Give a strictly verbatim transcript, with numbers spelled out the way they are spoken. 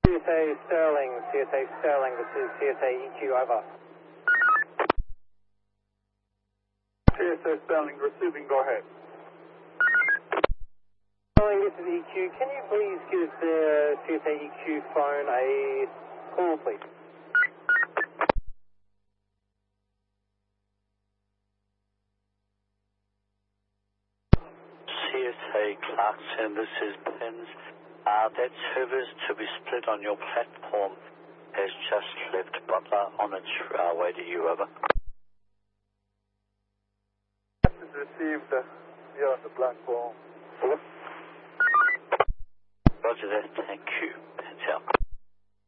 C S A Sterling, C S A Sterling, this is C S A E Q, over. C S A Sterling receiving, go ahead. Sterling, this is E Q. Can you please give the C S A E Q phone a call, please? C S A Clarkson, this is Pens. Uh, that service to be split on your platform has just left Butler on its uh, way to you, over. Message received, uh, you're on the platform. Over. Roger that, thank you. Pens out.